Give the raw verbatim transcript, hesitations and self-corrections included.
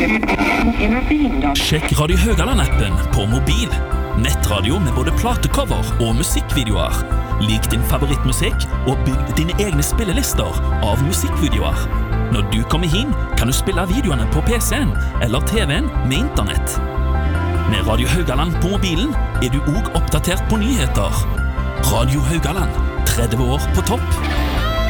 Sjekk Radio Haugaland-appen på mobil. Nettradio med både platecover og musikkvideoer. Lik din favorittmusikk og bygg dine egne spillelister av musikkvideoer. Når du kommer hjem, kan du spille videoene på P C-en eller T V-en med internett. Med Radio Haugaland på mobilen er du også oppdatert på nyheter. Radio Haugaland, tretti år på topp.